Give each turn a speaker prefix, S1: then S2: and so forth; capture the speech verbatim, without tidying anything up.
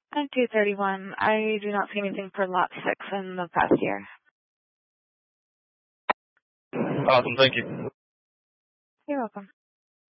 S1: And two thirty-one, I do not see anything for lot six in the past year.
S2: Awesome, thank you.
S1: You're welcome.